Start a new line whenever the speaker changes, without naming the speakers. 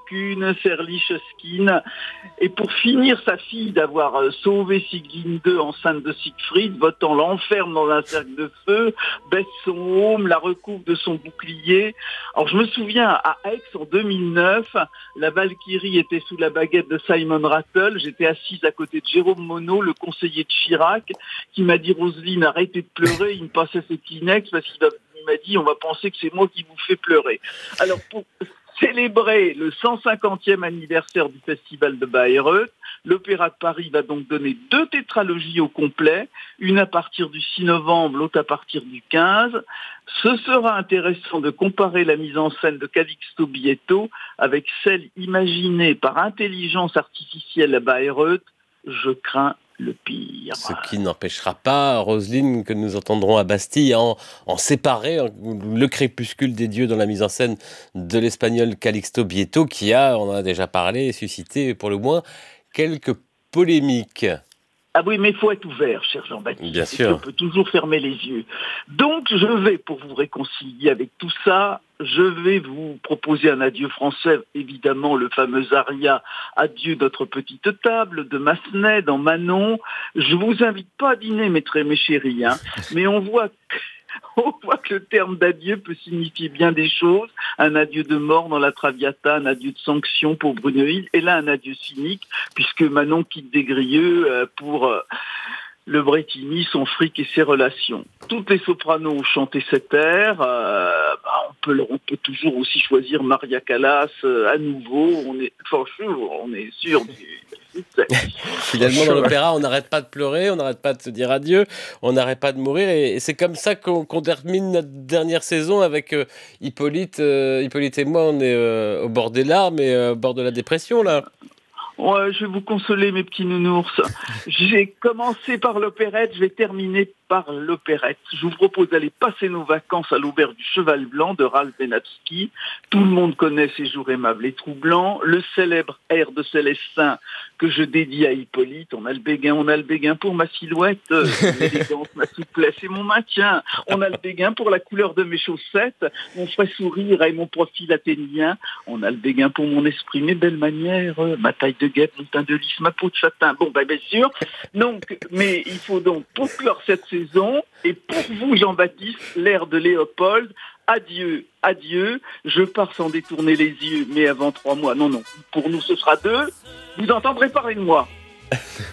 Kuhn, Serlich-Huskin. Et pour finir, sa fille d'avoir sauvé Siglinde II, enceinte de Siegfried, Wotan l'enferme dans un cercle de feu, baisse son aume, la recouvre de son bouclier. Alors je me souviens, à Aix, en 2009, la Valkyrie était sous la baguette de Simon Rattle. J'étais assise à côté de Jérôme Monod, le conseiller de Chirac, qui m'a dit « Roselyne, arrêtez de pleurer ». Il me passait ses Kleenex parce qu'il m'a dit « On va penser que c'est moi qui vous fais pleurer ». Alors pour célébrer le 150e anniversaire du Festival de Bayreuth, l'Opéra de Paris va donc donner 2 tétralogies au complet, une à partir du 6 novembre, l'autre à partir du 15. Ce sera intéressant de comparer la mise en scène de Calixto Bietto avec celle imaginée par intelligence artificielle à Bayreuth. Je crains le pire.
Ce qui n'empêchera pas, Roselyne, que nous entendrons à Bastille en séparer le crépuscule des dieux dans la mise en scène de l'espagnol Calixto Bietto, qui a, on en a déjà parlé, suscité pour le moins quelques polémiques.
Ah oui, mais il faut être ouvert, cher Jean-Baptiste.
Bien sûr.
On peut toujours fermer les yeux. Donc, je vais, pour vous réconcilier avec tout ça, je vais vous proposer un adieu français, évidemment, le fameux aria « Adieu notre petite table » de Massenet dans Manon. Je vous invite pas à dîner, mes chéris, hein, mais on voit que le terme d'adieu peut signifier bien des choses. Un adieu de mort dans la Traviata, un adieu de sanction pour Bruneuil, et là un adieu cynique, puisque Manon quitte Desgrieux pour le Brétigny, son fric et ses relations. Toutes les sopranos ont chanté cet air. On peut toujours aussi choisir Maria Callas à nouveau. On est sûr du succès.
Finalement, dans l'opéra, on n'arrête pas de pleurer, on n'arrête pas de se dire adieu, on n'arrête pas de mourir. Et c'est comme ça qu'on termine notre dernière saison avec Hippolyte. Hippolyte et moi, on est au bord des larmes et au bord de la dépression, là.
Ouais, je vais vous consoler, mes petits nounours. J'ai commencé par l'opérette, je vais terminer par l'opérette. Je vous propose d'aller passer nos vacances à l'auberge du Cheval Blanc de Ralph Benatski. Tout le monde connaît Ces jours aimables et troublants. Le célèbre air de Célestin que je dédie à Hippolyte. On a le béguin pour ma silhouette, mon élégance, ma souplesse et mon maintien. On a le béguin pour la couleur de mes chaussettes, mon frais sourire et mon profil athénien. On a le béguin pour mon esprit, mes belles manières, ma taille de guêpe, mon teint de lys, ma peau de châtain. Bon, bien sûr. Donc, mais il faut donc, pour clore cette saison, et pour vous, Jean-Baptiste, l'air de Léopold, adieu, adieu, je pars sans détourner les yeux, mais avant 3 mois. Non, pour nous, ce sera 2. Vous entendrez parler de moi.